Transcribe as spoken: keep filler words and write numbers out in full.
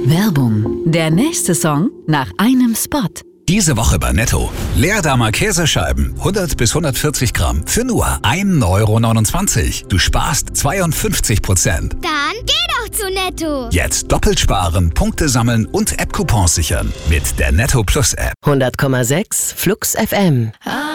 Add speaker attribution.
Speaker 1: Werbung. Der nächste Song nach einem Spot.
Speaker 2: Diese Woche bei Netto. Leerdamer Käsescheiben, hundert bis hundertvierzig Gramm, für nur ein Euro neunundzwanzig. Du sparst zweiundfünfzig Prozent.
Speaker 3: Dann geh doch zu Netto.
Speaker 2: Jetzt doppelt sparen, Punkte sammeln und App-Coupons sichern. Mit der Netto Plus App.
Speaker 4: hundert Komma sechs Flux F M.
Speaker 1: Ah.